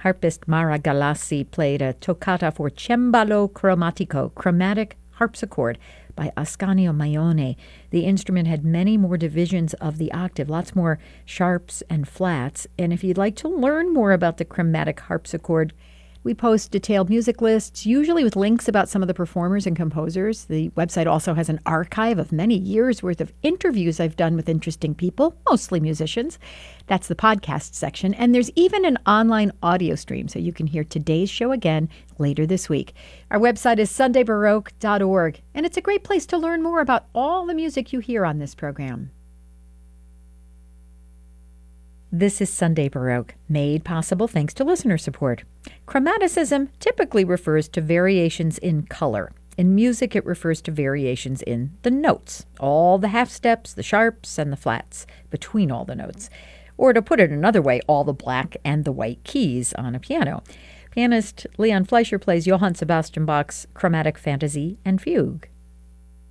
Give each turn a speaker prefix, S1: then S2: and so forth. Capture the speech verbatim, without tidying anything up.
S1: Harpist Mara Galassi played a toccata for cembalo cromatico, chromatic harpsichord, by Ascanio Maione. The instrument had many more divisions of the octave, lots more sharps and flats. And if you'd like to learn more about the chromatic harpsichord, we post detailed music lists, usually with links about some of the performers and composers. The website also has an archive of many years' worth of interviews I've done with interesting people, mostly musicians. That's the podcast section. And there's even an online audio stream, so you can hear today's show again later this week. Our website is sunday baroque dot org, and it's a great place to learn more about all the music you hear on this program. This is Sunday Baroque, made possible thanks to listener support. Chromaticism typically refers to variations in color. In music, it refers to variations in the notes, all the half steps, the sharps, and the flats between all the notes. Or to put it another way, all the black and the white keys on a piano. Pianist Leon Fleischer plays Johann Sebastian Bach's Chromatic Fantasy and Fugue.